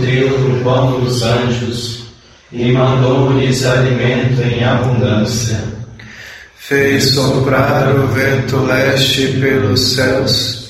deu do pão dos anjos e mandou-lhes alimento em abundância. Fez soprar o vento leste pelos céus